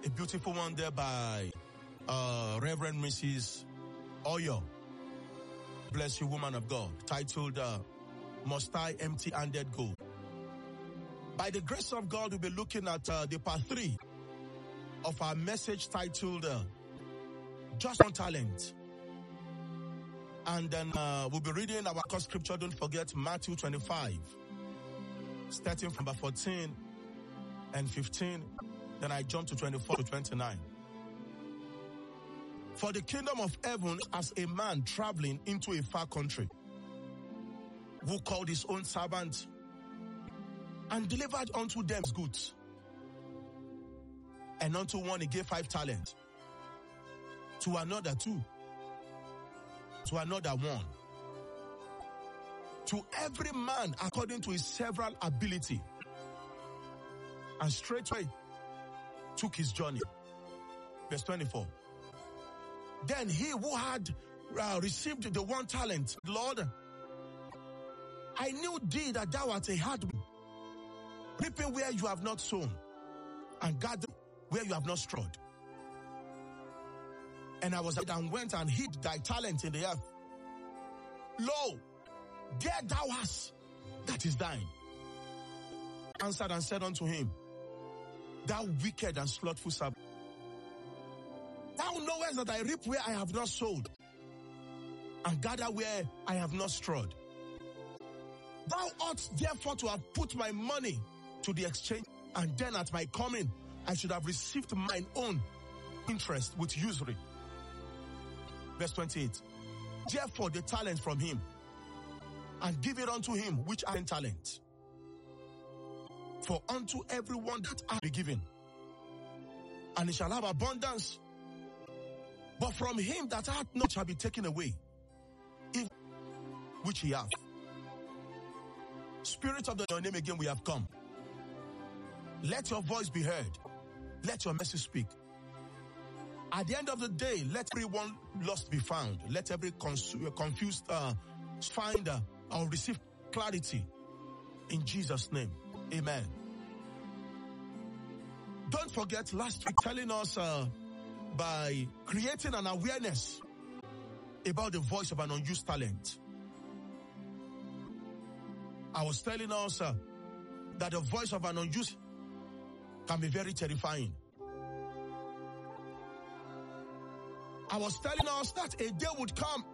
A beautiful one there by Reverend Mrs. Oyo. Bless you, woman of God. Titled, Must I Empty-Handed Go? By the grace of God, we'll be looking at the part 3 of our message titled, Just One Talent. And then we'll be reading our core scripture. Don't forget Matthew 25, starting from verse 14 and 15. Then I jump to 24 to 29. For the kingdom of heaven as a man traveling into a far country, who called his own servant and delivered unto them his goods. And unto one he gave 5 talents, to another 2, to another 1, to every man according to his several ability. And straightway took his journey. Verse 24. Then he who had received the 1 talent, Lord, I knew thee that thou art a hard man, reaping where you have not sown, and gathering where you have not strawed. And I was and went and hid thy talent in the earth. Lo, there thou hast, that is thine. Answered and said unto him, thou wicked and slothful servant, thou knowest that I reap where I have not sowed, and gather where I have not strawed. Thou ought therefore to have put my money to the exchange, and then at my coming I should have received mine own interest with usury. Verse 28. Therefore the talent from him, and give it unto him which hath 10 talents. For unto everyone that hath be given, and he shall have abundance. But from him that hath not shall be taken away, if which he hath. Spirit of your name again we have come. Let your voice be heard. Let your message speak. At the end of the day, let everyone lost be found. Let every confused find or receive clarity. In Jesus' name, amen. Don't forget last week telling us by creating an awareness about the voice of an unused talent. I was telling us that the voice of an unused can be very terrifying. I was telling us that a day would come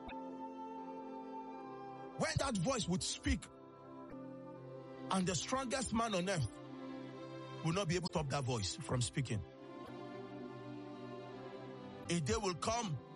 when that voice would speak, and the strongest man on earth will not be able to stop that voice from speaking. A day will come